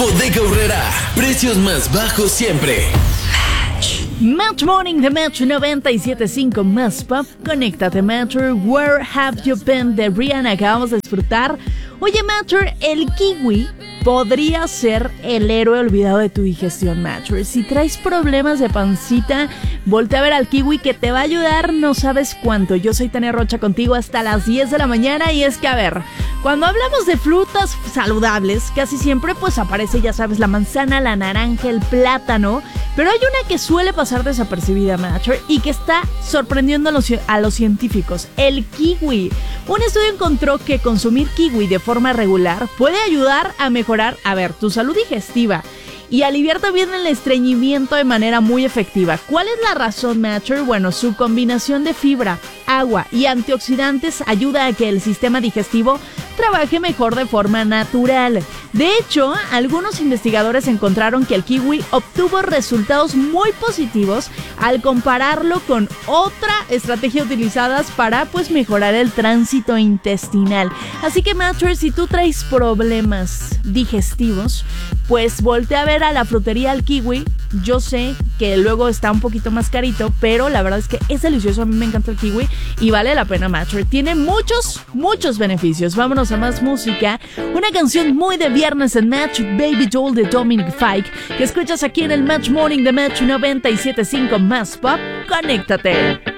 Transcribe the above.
Bodega Aurrera, precios más bajos siempre. Match Morning de Match 97.5 más pop. Conéctate, Matcher. Where Have You Been de Rihanna acabamos de disfrutar. Oye, Matcher, el kiwi podría ser el héroe olvidado de tu digestión, Matcher. Si traes problemas de pancita, voltea a ver al kiwi que te va a ayudar, no sabes cuánto. Yo soy Tania Rocha contigo hasta las 10 de la mañana y es que, a ver, cuando hablamos de frutas saludables, casi siempre pues aparece, ya sabes, la manzana, la naranja, el plátano, pero hay una que suele pasar desapercibida, Matcher, y que está sorprendiendo a los científicos, el kiwi. Un estudio encontró que consumir kiwi de forma regular puede ayudar a mejorar, tu salud digestiva y aliviar también el estreñimiento de manera muy efectiva. ¿Cuál es la razón, Matcher? Bueno, su combinación de fibra, agua y antioxidantes ayuda a que el sistema digestivo trabaje mejor de forma natural. De hecho, algunos investigadores encontraron que el kiwi obtuvo resultados muy positivos al compararlo con otra estrategia utilizadas para mejorar el tránsito intestinal. Así que, Matcher, si tú traes problemas digestivos, pues voltea a ver a la frutería al kiwi. Yo sé que luego está un poquito más carito, pero la verdad es que es delicioso. A mí me encanta el kiwi y vale la pena, Matcher. Tiene muchos beneficios. Vámonos a más música. Una canción muy de viernes en Match, Baby Doll de Dominic Fike, que escuchas aquí en el Match Morning de Match 97.5 más pop. Conéctate.